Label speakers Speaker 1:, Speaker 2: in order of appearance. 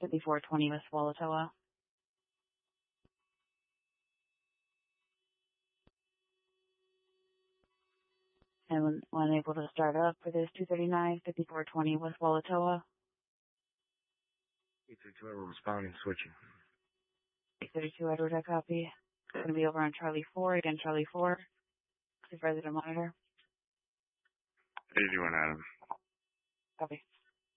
Speaker 1: 5420 West Walatoa. And when able to start up for this 239, 5420 West Walatoa.
Speaker 2: 832 Edward responding, switching.
Speaker 1: 832 Edward, I copy. Going to be over on Charlie 4, again Charlie 4. Supervisor to monitor.
Speaker 2: 81 Adam.
Speaker 1: Copy.